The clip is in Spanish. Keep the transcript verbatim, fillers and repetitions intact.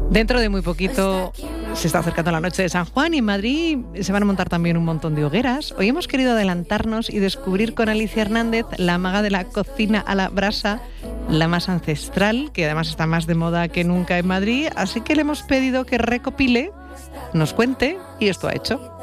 Dentro de muy poquito se está acercando la noche de San Juan y en Madrid se van a montar también un montón de hogueras. Hoy hemos querido adelantarnos y descubrir con Alicia Hernández la maga de la cocina a la brasa, la más ancestral, que además está más de moda que nunca en Madrid. Así que le hemos pedido que recopile, nos cuente y esto ha hecho.